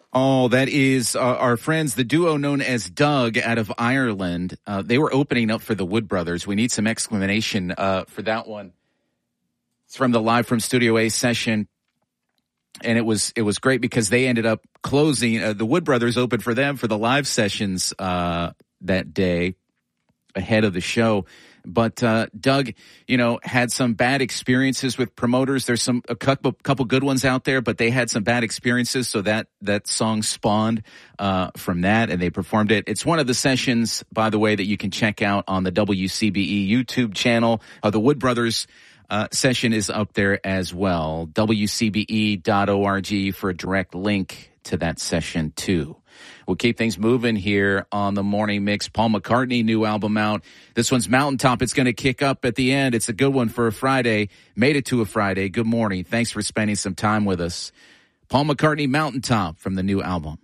Oh, that is our friends, the duo known as Doug out of Ireland. They were opening up for the Wood Brothers. We need some explanation for that one. It's from the Live from Studio A session. And it was great because they ended up closing. The Wood Brothers opened for them for the live sessions that day ahead of the show. But Doug, had some bad experiences with promoters. There's a couple good ones out there, but they had some bad experiences. So that song spawned from that, and they performed it. It's one of the sessions, by the way, that you can check out on the WCBE YouTube channel. The Wood Brothers session is up there as well. WCBE.org for a direct link to that session too. We'll keep things moving here on the Morning Mix. Paul McCartney, new album out. This one's Mountaintop. It's going to kick up at the end. It's a good one for a Friday. Made it to a Friday. Good morning. Thanks for spending some time with us. Paul McCartney, Mountaintop from the new album.